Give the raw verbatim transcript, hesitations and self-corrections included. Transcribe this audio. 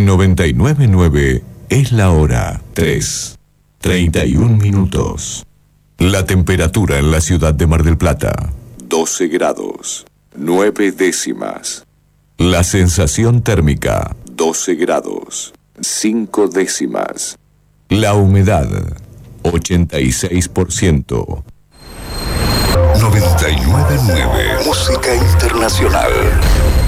noventa y nueve punto nueve es la hora tres, treinta y un minutos. La temperatura en la ciudad de Mar del Plata, doce grados, nueve décimas. La sensación térmica, doce grados, cinco décimas. La humedad, ochenta y seis por ciento. noventa y nueve punto nueve Música Internacional.